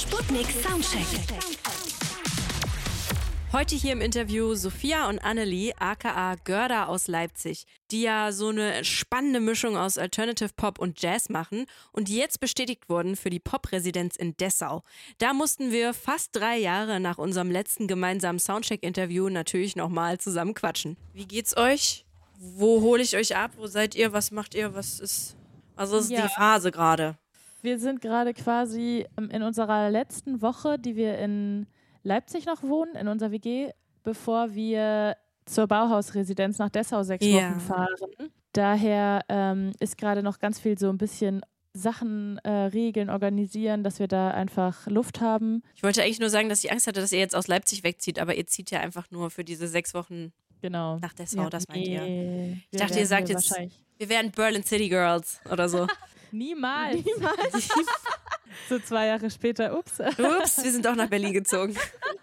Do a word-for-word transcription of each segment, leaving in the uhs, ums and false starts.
Sputnik Soundcheck. Heute hier im Interview Sophia und Annelie, aka Görda aus Leipzig, die ja so eine spannende Mischung aus Alternative Pop und Jazz machen und die jetzt bestätigt wurden für die Pop-Residenz in Dessau. Da mussten wir fast drei Jahre nach unserem letzten gemeinsamen Soundcheck-Interview natürlich nochmal zusammen quatschen. Wie geht's euch? Wo hole ich euch ab? Wo seid ihr? Was macht ihr? Was ist, also ist Ja. die Phase gerade? Wir sind gerade quasi in unserer letzten Woche, die wir in Leipzig noch wohnen, in unserer W G, bevor wir zur Bauhaus-Residenz nach Dessau sechs Ja. Wochen fahren. Daher ähm, ist gerade noch ganz viel so ein bisschen Sachen äh, regeln, organisieren, dass wir da einfach Luft haben. Ich wollte eigentlich nur sagen, dass ich Angst hatte, dass ihr jetzt aus Leipzig wegzieht, aber ihr zieht ja einfach nur für diese sechs Wochen Genau. nach Dessau, Ja. das meint ihr. Nee, Ich wir dachte, ihr werden sagt hier jetzt, wahrscheinlich- wir wären Berlin City Girls oder so. Niemals. Niemals. So zwei Jahre später, ups. Ups, wir sind doch nach Berlin gezogen.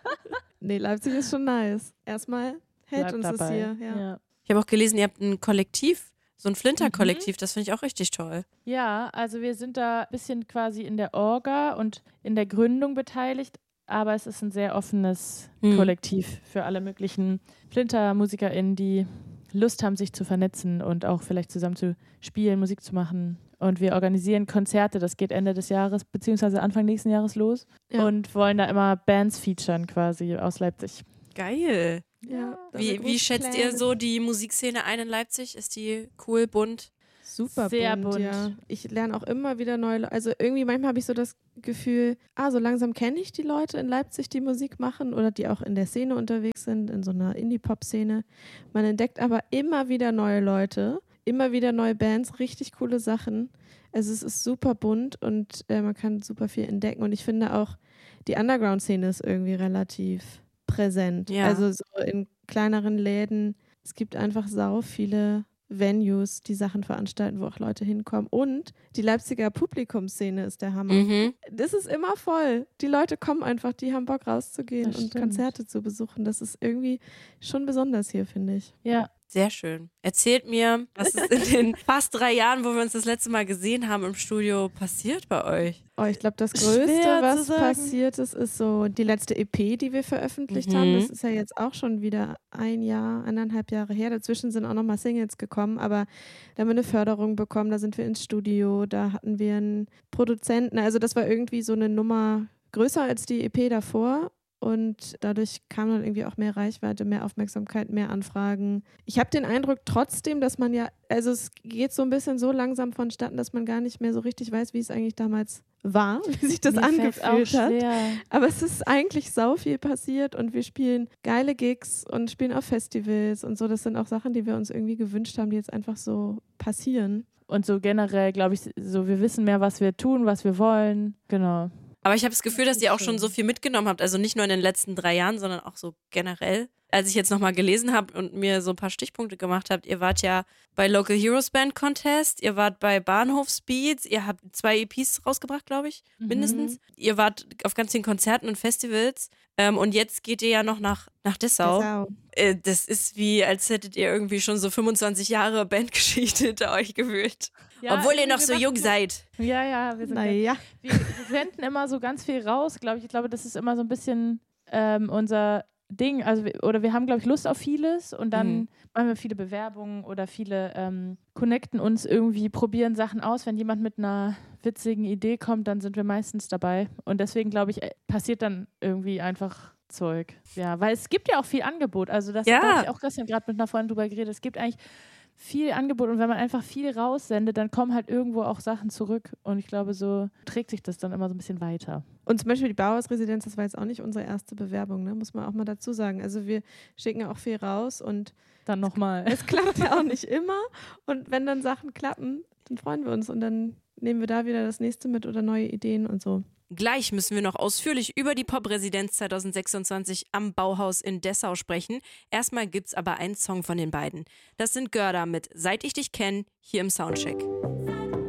Nee, Leipzig ist schon nice. Erstmal hält Bleib uns es dabei. hier. Ja. Ja. Ich habe auch gelesen, ihr habt ein Kollektiv, so ein Flinter-Kollektiv, das finde ich auch richtig toll. Ja, also wir sind da ein bisschen quasi in der Orga und in der Gründung beteiligt, aber es ist ein sehr offenes Hm. Kollektiv für alle möglichen Flinter-MusikerInnen, die Lust haben, sich zu vernetzen und auch vielleicht zusammen zu spielen, Musik zu machen. Und wir organisieren Konzerte, das geht Ende des Jahres beziehungsweise Anfang nächsten Jahres los Ja. und wollen da immer Bands featuren quasi aus Leipzig. Geil. Ja, da haben wir Wie, wie große schätzt Pläne. ihr so die Musikszene ein in Leipzig? Ist die cool, bunt? Super Sehr bunt, bunt. ja. Ich lerne auch immer wieder neue Leute. Also irgendwie manchmal habe ich so das Gefühl, ah, so langsam kenne ich die Leute in Leipzig, die Musik machen oder die auch in der Szene unterwegs sind, in so einer Indie-Pop-Szene. Man entdeckt aber immer wieder neue Leute, immer wieder neue Bands, richtig coole Sachen. Also es ist super bunt und äh, man kann super viel entdecken. Und ich finde auch, die Underground-Szene ist irgendwie relativ präsent. Ja. Also so in kleineren Läden. Es gibt einfach sau viele Venues, die Sachen veranstalten, wo auch Leute hinkommen. Und die Leipziger Publikumsszene ist der Hammer. Mhm. Das ist immer voll. Die Leute kommen einfach, die haben Bock rauszugehen Das und stimmt. Konzerte zu besuchen. Das ist irgendwie schon besonders hier, finde ich. Ja, Sehr schön. Erzählt mir, was ist in den fast drei Jahren, wo wir uns das letzte Mal gesehen haben im Studio, passiert bei euch? Oh, ich glaube, das Größte, Schwer zu was sagen. passiert ist, ist so die letzte E P, die wir veröffentlicht Mhm. haben. Das ist ja jetzt auch schon wieder ein Jahr, eineinhalb Jahre her. Dazwischen sind auch nochmal Singles gekommen, aber da haben wir eine Förderung bekommen, da sind wir ins Studio, da hatten wir einen Produzenten. Also das war irgendwie so eine Nummer größer als die E P davor. Und dadurch kam dann irgendwie auch mehr Reichweite, mehr Aufmerksamkeit, mehr Anfragen. Ich habe den Eindruck trotzdem, dass man ja, also es geht so ein bisschen so langsam vonstatten, dass man gar nicht mehr so richtig weiß, wie es eigentlich damals war, wie sich das mir fällt's auch angefühlt hat. schwer. Aber es ist eigentlich sau viel passiert und wir spielen geile Gigs und spielen auf Festivals und so. Das sind auch Sachen, die wir uns irgendwie gewünscht haben, die jetzt einfach so passieren. Und so generell, glaube ich, so wir wissen mehr, was wir tun, was wir wollen. Genau. Aber ich habe das Gefühl, dass ihr auch schon so viel mitgenommen habt. Also nicht nur in den letzten drei Jahren, sondern auch so generell. Als ich jetzt nochmal gelesen habe und mir so ein paar Stichpunkte gemacht habt, ihr wart ja bei Local Heroes Band Contest, ihr wart bei Bahnhofsbeats, ihr habt zwei E Ps rausgebracht, glaube ich, mindestens. Ihr wart auf ganz vielen Konzerten und Festivals. Ähm, und jetzt geht ihr ja noch nach, nach Dessau. Dessau. Äh, das ist wie, als hättet ihr irgendwie schon so fünfundzwanzig Jahre Bandgeschichte hinter euch gewühlt. Ja, Obwohl ihr irgendwie, noch so wir jung machen- seid. Ja, ja, wir sind Naja. wir, wir senden immer so ganz viel raus, glaube ich. Ich glaube, das ist immer so ein bisschen ähm, unser Ding. Also wir, oder wir haben, glaube ich, Lust auf vieles und dann Mhm. machen wir viele Bewerbungen oder viele ähm, connecten uns irgendwie, probieren Sachen aus. Wenn jemand mit einer witzigen Idee kommt, dann sind wir meistens dabei. Und deswegen, glaube ich, äh, passiert dann irgendwie einfach Zeug. Ja, weil es gibt ja auch viel Angebot. Also das Ja. da habe ich auch gestern gerade mit einer Freundin drüber geredet. Es gibt eigentlich viel Angebot und wenn man einfach viel raussendet, dann kommen halt irgendwo auch Sachen zurück und ich glaube, so trägt sich das dann immer so ein bisschen weiter. Und zum Beispiel die Bauhaus-Residenz, das war jetzt auch nicht unsere erste Bewerbung, ne? Muss man auch mal dazu sagen. Also wir schicken auch viel raus und Dann nochmal. es klappt ja auch nicht immer. Und wenn dann Sachen klappen, dann freuen wir uns und dann nehmen wir da wieder das nächste mit oder neue Ideen und so. Gleich müssen wir noch ausführlich über die Pop-Residenz zwanzig sechsundzwanzig am Bauhaus in Dessau sprechen. Erstmal gibt's aber einen Song von den beiden. Das sind Görda mit Seit ich dich kenn, hier im Soundcheck.